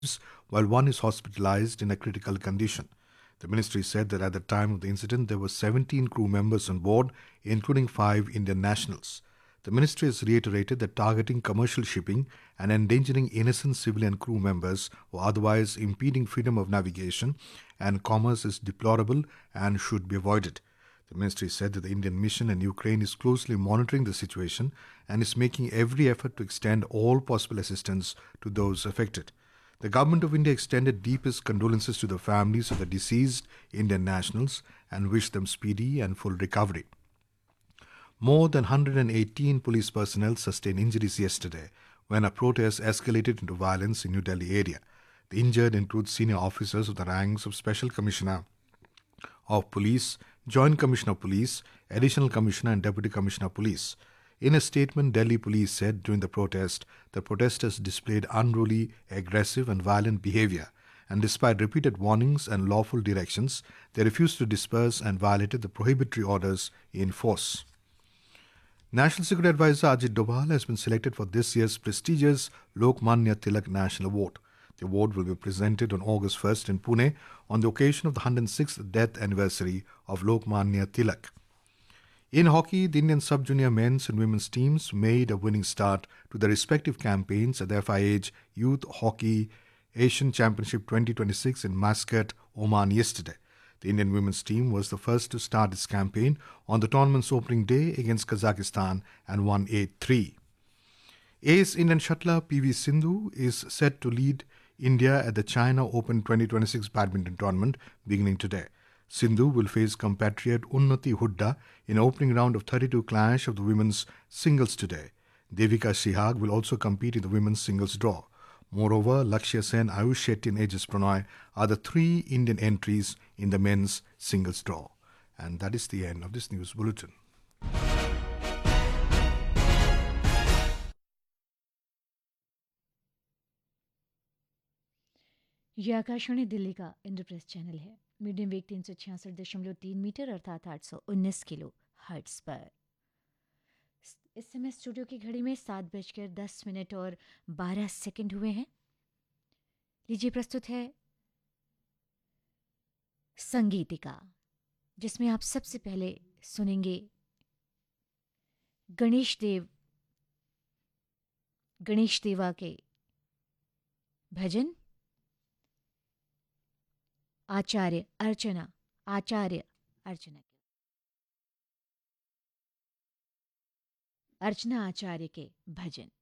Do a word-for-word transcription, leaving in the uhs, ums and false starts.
while one is hospitalized in a critical condition. The ministry said that at the time of the incident, there were seventeen crew members on board, including five Indian nationals. The ministry has reiterated that targeting commercial shipping and endangering innocent civilian crew members or otherwise impeding freedom of navigation and commerce is deplorable and should be avoided. The ministry said that the Indian mission in Ukraine is closely monitoring the situation and is making every effort to extend all possible assistance to those affected. The Government of India extended deepest condolences to the families of the deceased Indian nationals and wished them speedy and full recovery. More than one hundred eighteen police personnel sustained injuries yesterday when a protest escalated into violence in New Delhi area. The injured include senior officers of the ranks of Special Commissioner of Police, Joint Commissioner of Police, Additional Commissioner and Deputy Commissioner of Police. In a statement, Delhi police said during the protest, the protesters displayed unruly, aggressive and violent behavior, and despite repeated warnings and lawful directions, they refused to disperse and violated the prohibitory orders in force. National Security Advisor Ajit Doval has been selected for this year's prestigious Lokmanya Tilak National Award. The award will be presented on August first in Pune on the occasion of the one hundred sixth death anniversary of Lokmanya Tilak. In hockey, the Indian sub-junior men's and women's teams made a winning start to their respective campaigns at the F I H Youth Hockey Asian Championship twenty twenty-six in Muscat, Oman yesterday. The Indian women's team was the first to start its campaign on the tournament's opening day against Kazakhstan and won eight three. Ace Indian shuttler P V Sindhu is set to lead India at the China Open twenty twenty-six badminton tournament beginning today. Sindhu will face compatriot Unnati Hooda in opening round of thirty-two clash of the women's singles today. Devika Sehwag will also compete in the women's singles draw. Moreover, Lakshya Sen, Ayush Shetty and Aegis Prannoy are the three Indian entries in the men's singles draw. And that is the end of this news bulletin. यह आकाशवाणी दिल्ली का Indraprastha channel है। Medium वेग तीन सौ छियासठ दशमलव तीन metre अर्थात आठ सौ उन्नीस किलो हर्ट्स पर। इस समय स्टूडियो की घड़ी में सात बजकर दस मिनट और बारह सेकंड हुए हैं। लीजिए प्रस्तुत है संगीतिका, जिसमें आप सबसे पहले सुनेंगे गणेश देव गणेश देवा के भजन आचार्य अर्चना आचार्य अर्चना अर्चना आचार्य के भजन।